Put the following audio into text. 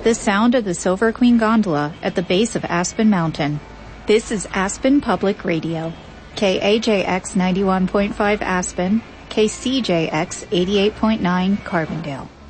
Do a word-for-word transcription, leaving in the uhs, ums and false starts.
the sound of the Silver Queen Gondola at the base of Aspen Mountain. This is Aspen Public Radio, K A J X ninety-one point five Aspen, K C J X eighty-eight point nine Carbondale.